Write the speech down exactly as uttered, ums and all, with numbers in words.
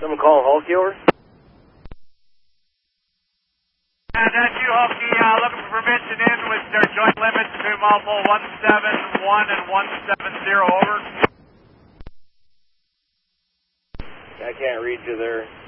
Someone call Hulky over? Uh, that's you, Hulky. Uh, looking for permission in with their joint limits between multiple one seven one and one seven zero, over. I can't read you there.